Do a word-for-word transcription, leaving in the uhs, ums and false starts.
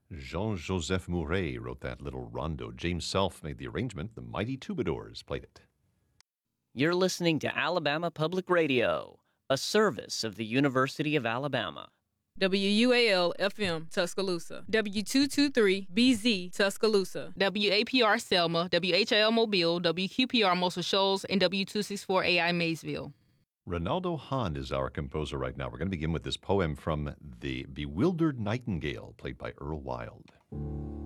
Jean-Joseph Mouret wrote that little rondo. James Self made the arrangement. The Mighty Troubadours played it. You're listening to Alabama Public Radio, a service of the University of Alabama. W U A L F M Tuscaloosa, W two twenty-three B Z Tuscaloosa, W A P R Selma, W H I L Mobile, W Q P R Muscle Shoals, and W two sixty-four A I Maysville. Ronaldo Hahn is our composer right now. We're going to begin with this poem from The Bewildered Nightingale, played by Earl Wild.